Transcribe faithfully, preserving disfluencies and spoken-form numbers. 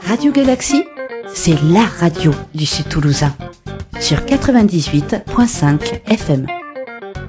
Radio Galaxie, c'est la radio du Sud Toulousain. Sur quatre-vingt-dix-huit virgule cinq F M.